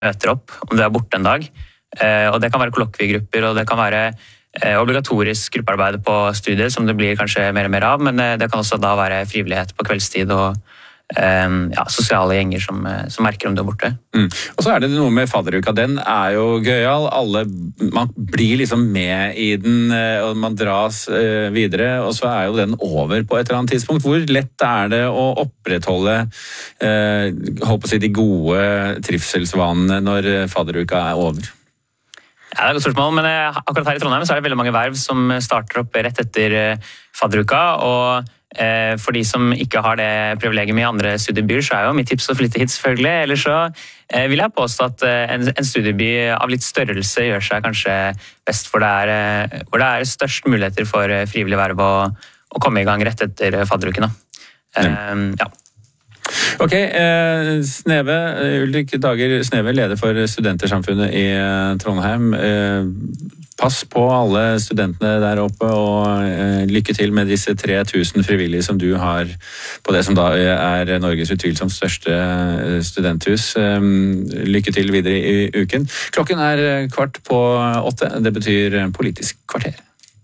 møter opp om du borte en dag. Og det kan være kollokviegrupper, og det kan være obligatorisk gruppearbeid på studiet, som det blir kanskje mer og mer av, men det kan også da være frivillighet på kveldstid og sosiale gjenger som merker om du borte. Og så det noe med fadderuka, den jo gøyal, man blir liksom med i den, og man dras videre, og så jo den over på et eller annet tidspunkt. Hvor lett det å opprettholde de gode trivselsvanene når fadderuka over? Det et godt spørsmål, men akkurat her i Trondheim så det veldig mange verv som starter opp rett etter fadderuka, og for de som ikke har det privilegiet i andre studiebyer, så jo mitt tips å flytte hit selvfølgelig. Ellers så vil jeg påstå at en studieby av litt størrelse gjør seg kanskje best hvor det størst muligheter for frivillig verv å komme i gang rett etter fadderuken. Ok, Ulrik Dager Sneve, leder for Studentersamfunnet i Trondheim. Pass på alle studentene der oppe, og lykke til med disse 3000 frivillige som du har på det som da Norges utvilsomt største studenthus. Lykke til videre i uken. Klokken 7:15. Det betyr Politisk kvarter.